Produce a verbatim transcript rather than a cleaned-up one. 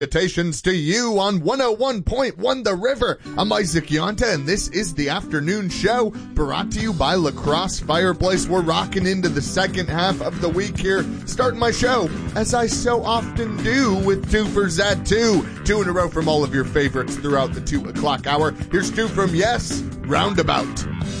Salutations to you on one oh one point one The River. I'm Isaac Yonta, and this is the afternoon show brought to you by La Crosse Fireplace. We're rocking into the second half of the week here, starting my show, as I so often do, with two for Zat two. Two in a row from all of your favorites throughout the two o'clock hour. Here's two from Yes, Roundabout.